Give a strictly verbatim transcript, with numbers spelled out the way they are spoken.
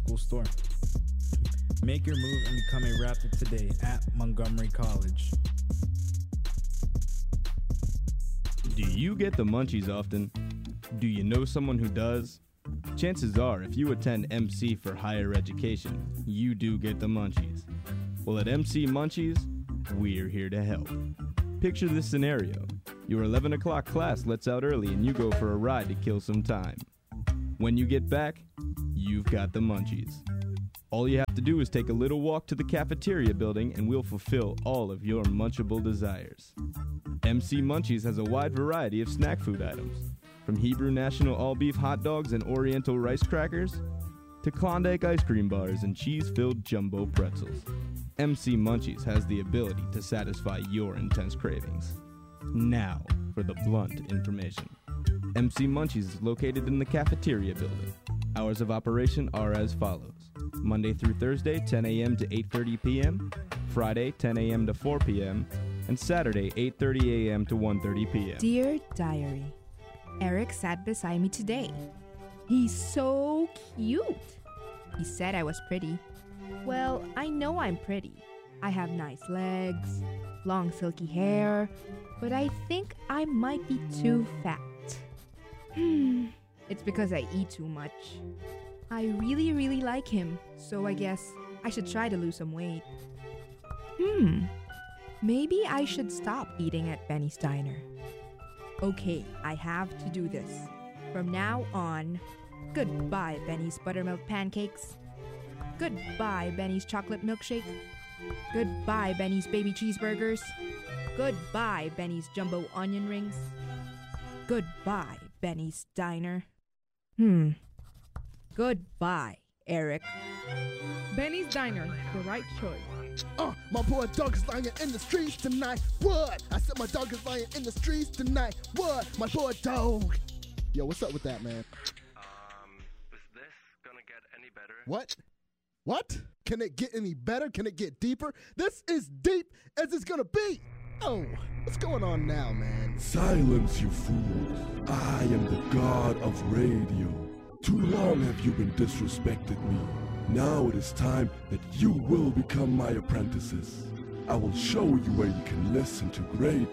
school store. Make your move and become a Raptor today at Montgomery College. Do you get the munchies often? Do you know someone who does? Chances are, if you attend M C for higher education, you do get the munchies. Well, at M C Munchies, we're here to help. Picture this scenario. Your eleven o'clock class lets out early and you go for a ride to kill some time. When you get back, you've got the munchies. All you have to do is take a little walk to the cafeteria building and we'll fulfill all of your munchable desires. M C Munchies has a wide variety of snack food items, from Hebrew National all-beef hot dogs and Oriental rice crackers, to Klondike ice cream bars and cheese-filled jumbo pretzels. M C Munchies has the ability to satisfy your intense cravings. Now, for the blunt information. M C Munchies is located in the cafeteria building. Hours of operation are as follows. Monday through Thursday, ten a.m. to eight thirty p.m., Friday, ten a.m. to four p.m., and Saturday, eight thirty a.m. to one thirty p.m. Dear Diary, Eric sat beside me today. He's so cute. He said I was pretty. Well, I know I'm pretty. I have nice legs, long silky hair, but I think I might be too fat. Hmm, it's because I eat too much. I really, really like him, so I guess I should try to lose some weight. Hmm, maybe I should stop eating at Benny's Diner. Okay, I have to do this. From now on, goodbye Benny's buttermilk pancakes. Goodbye Benny's chocolate milkshake. Goodbye Benny's baby cheeseburgers. Goodbye Benny's jumbo onion rings. Goodbye Benny's Diner. Hmm. Goodbye, Eric. Benny's Diner, the right choice. Uh, my poor dog is lying in the streets tonight. What? I said my dog is lying in the streets tonight. What? My poor dog. Yo, what's up with that, man? Um, is this gonna get any better? What? What? Can it get any better? Can it get deeper? This is deep as it's gonna be. Oh, what's going on now, man? Silence, you fools. I am the god of radio. Too long have you been disrespected me. Now it is time that you will become my apprentices. I will show you where you can listen to great